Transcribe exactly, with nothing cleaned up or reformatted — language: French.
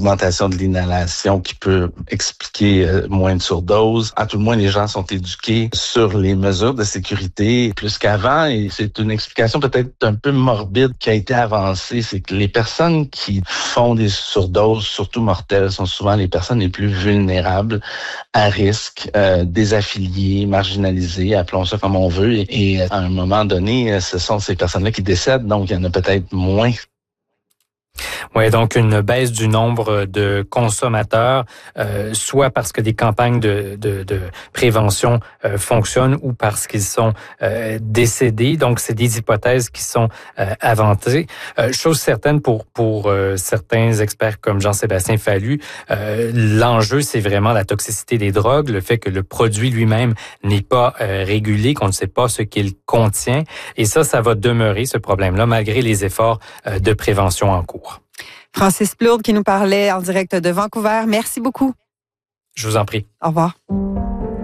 augmentation de l'inhalation qui peut expliquer euh, moins de surdose. À tout le moins, les gens sont éduqués sur les mesures de sécurité plus qu'avant et c'est une explication peut-être un peu morbide qui a été avancée. C'est que les personnes qui font des surdoses, surtout mortelles, sont souvent les personnes les plus vulnérables, à risque, euh, désaffiliées, marginalisées, appelons ça comme on veut. Et, et à un moment donné, ce sont ces personnes-là qui décèdent, donc il y en a peut-être moins. Oui, donc une baisse du nombre de consommateurs, euh, soit parce que des campagnes de, de, de prévention euh, fonctionnent ou parce qu'ils sont euh, décédés. Donc, c'est des hypothèses qui sont euh, inventées. Euh, chose certaine pour pour euh, certains experts comme Jean-Sébastien Fallu, euh, l'enjeu, c'est vraiment la toxicité des drogues, le fait que le produit lui-même n'est pas euh, régulé, qu'on ne sait pas ce qu'il contient. Et ça, ça va demeurer, ce problème-là, malgré les efforts euh, de prévention en cours. Francis Plourde qui nous parlait en direct de Vancouver. Merci beaucoup. Je vous en prie. Au revoir.